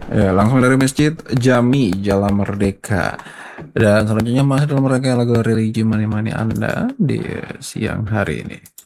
Ya, langsung dari Masjid Jami, Jalan Merdeka. Dan selanjutnya masih dalam rangkaian lagu religi Mani Mani Anda di siang hari ini.